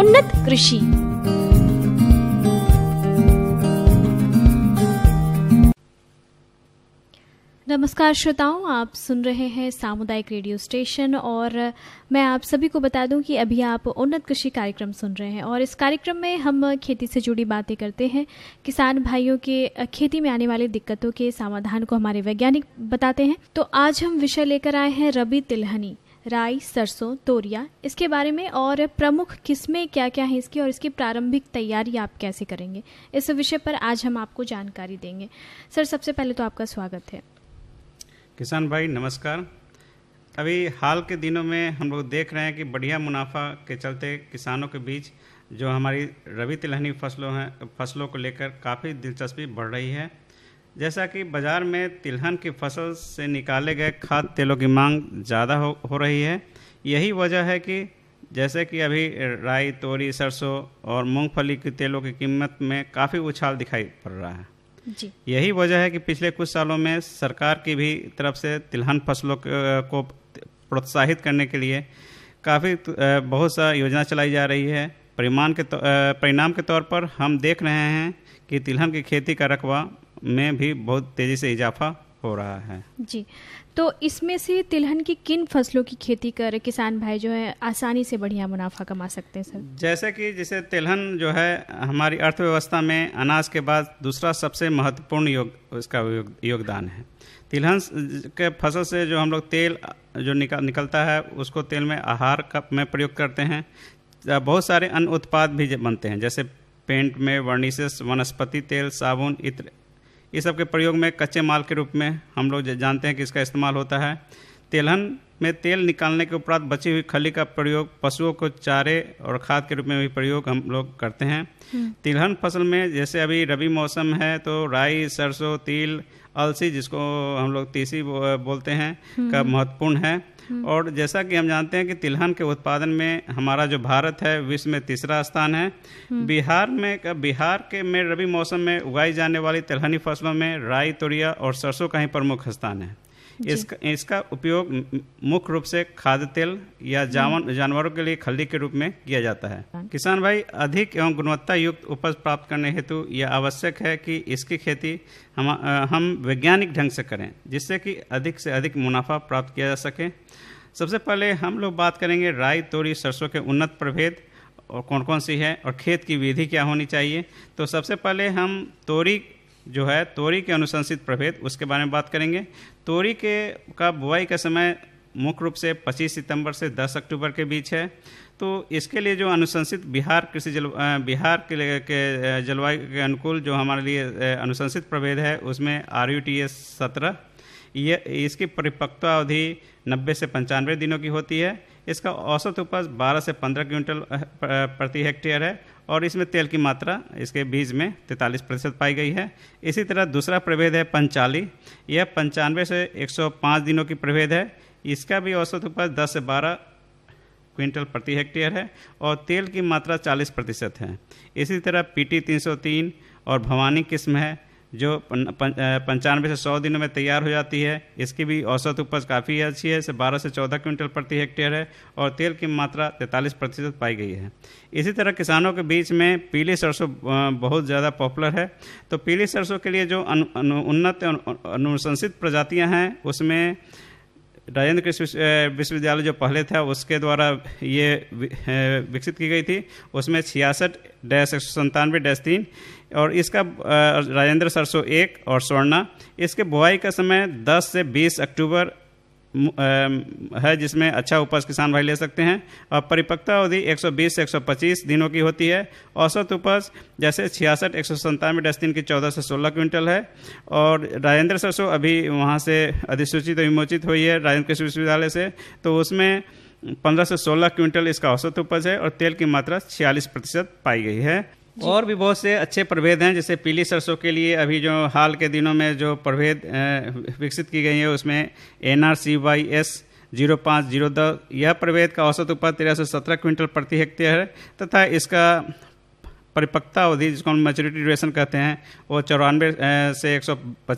उन्नत कृषि। नमस्कार श्रोताओं, आप सुन रहे हैं सामुदायिक रेडियो स्टेशन और मैं आप सभी को बता दूं कि अभी आप उन्नत कृषि कार्यक्रम सुन रहे हैं और इस कार्यक्रम में हम खेती से जुड़ी बातें करते हैं। किसान भाइयों के खेती में आने वाली दिक्कतों के समाधान को हमारे वैज्ञानिक बताते हैं। तो आज हम विषय लेकर आए हैं रबी तिलहनी, राई, सरसों, तोरिया, इसके बारे में और प्रमुख किस्में क्या क्या हैं इसकी और इसकी प्रारंभिक तैयारी आप कैसे करेंगे, इस विषय पर आज हम आपको जानकारी देंगे। सर, सबसे पहले तो आपका स्वागत है। किसान भाई नमस्कार। अभी हाल के दिनों में हम लोग देख रहे हैं कि बढ़िया मुनाफा के चलते किसानों के बीच जो हमारी रबी तिलहनी फसलों को लेकर काफ़ी दिलचस्पी बढ़ रही है। जैसा कि बाज़ार में तिलहन की फसल से निकाले गए खाद्य तेलों की मांग ज़्यादा हो रही है। यही वजह है कि जैसे कि अभी राई, तोरी, सरसों और मूंगफली के तेलों की कीमत में काफ़ी उछाल दिखाई पड़ रहा है जी। यही वजह है कि पिछले कुछ सालों में सरकार की भी तरफ से तिलहन फसलों को प्रोत्साहित करने के लिए काफ़ी बहुत सा योजना चलाई जा रही है। परिणाम के तौर पर हम देख रहे हैं कि तिलहन की खेती का रकबा में भी बहुत तेज़ी से इजाफा हो रहा है जी। तो इसमें से तिलहन की किन फसलों की खेती कर किसान भाई जो है आसानी से बढ़िया मुनाफा कमा सकते हैं सर? जैसे तिलहन जो है हमारी अर्थव्यवस्था में अनाज के बाद दूसरा सबसे महत्वपूर्ण इसका योगदान है। तिलहन के फसल से जो हम लोग तेल जो निकलता है उसको तेल में आहार में प्रयोग करते हैं। बहुत सारे अन्य उत्पाद भी बनते हैं, जैसे पेंट में वर्निसेस, वनस्पति तेल, साबुन, इत्र, इस सब के प्रयोग में कच्चे माल के रूप में हम लोग जानते हैं कि इसका इस्तेमाल होता है। तिलहन में तेल निकालने के उपरांत बची हुई खली का प्रयोग पशुओं को चारे और खाद के रूप में भी प्रयोग हम लोग करते हैं। तिलहन फसल में जैसे अभी रबी मौसम है तो राई, सरसों, तिल, अलसी, जिसको हम लोग तीसी बोलते हैं, का महत्वपूर्ण है। और जैसा कि हम जानते हैं कि तिलहन के उत्पादन में हमारा जो भारत है विश्व में तीसरा स्थान है। बिहार में रबी मौसम में उगाई जाने वाली तिलहनी फसलों में राई, तोरिया और सरसों का ही प्रमुख स्थान है। इसका उपयोग मुख्य रूप से खाद्य तेल या जानवरों के लिए खली के रूप में किया जाता है। किसान भाई अधिक एवं गुणवत्ता युक्त उपज प्राप्त करने हेतु यह आवश्यक है कि इसकी खेती हम वैज्ञानिक ढंग से करें, जिससे कि अधिक से अधिक मुनाफा प्राप्त किया जा सके। सबसे पहले हम लोग बात करेंगे राई, तोरी, सरसों के उन्नत प्रभेद और कौन कौन सी है और खेत की विधि क्या होनी चाहिए। तो सबसे पहले हम तोरी के अनुशंसित प्रभेद, उसके बारे में बात करेंगे। तोरी का बुआई का समय मुख्य रूप से 25 सितंबर से 10 अक्टूबर के बीच है। तो इसके लिए जो अनुशंसित बिहार के जलवायु के अनुकूल जो हमारे लिए अनुशंसित प्रभेद है उसमें RUTS 17, इसकी परिपक्वता अवधि 90 से 95 दिनों की होती है। इसका औसत उपज 12 से 15 क्विंटल प्रति हेक्टेयर है और इसमें तेल की मात्रा इसके बीज में 43% पाई गई है। इसी तरह दूसरा प्रभेद है पंचाली, यह 95 से 105 दिनों की प्रभेद है। इसका भी औसत उपज 10 से 12 क्विंटल प्रति हेक्टेयर है और तेल की मात्रा 40% है। इसी तरह PT 303 और भवानी किस्म है जो 95 से 100 दिनों में तैयार हो जाती है। इसकी भी औसत उपज काफ़ी अच्छी है, 12 से 14 क्विंटल प्रति हेक्टेयर है और तेल की मात्रा 43% पाई गई है। इसी तरह किसानों के बीच में पीली सरसों बहुत ज़्यादा पॉपुलर है। तो पीली सरसों के लिए जो उन्नत अनुशंसित प्रजातियां हैं उसमें राजेंद्र कृषि विश्वविद्यालय जो पहले था उसके द्वारा ये विकसित की गई थी। उसमें 66-197-3 और इसका राजेंद्र सरसों 1 और स्वर्णा, इसके बुआई का समय 10 से 20 अक्टूबर है, जिसमें अच्छा उपज किसान भाई ले सकते हैं और परिपक्वता अवधि 120 से 125 दिनों की होती है। औसत उपज जैसे 66-197-3 की 14 से 16 क्विंटल है और राजेंद्र सरसों अभी वहाँ से अधिसूचित विमोचित हुई है राजेंद्र कृषि विश्वविद्यालय से, तो उसमें 15 से 16 क्विंटल इसका औसत उपज है और तेल की मात्रा 46% पाई गई है। और भी बहुत से अच्छे प्रभेद हैं, जैसे पीली सरसों के लिए अभी जो हाल के दिनों में जो प्रभेद विकसित की गई है उसमें NRCYS 0502, यह प्रभेद का औसत उपज 13 से 17 क्विंटल प्रति हेक्टेयर है तथा इसका परिपक्वता अवधि जिसको हम मैच्योरिटी ड्यूरेशन कहते हैं वो 94 से 125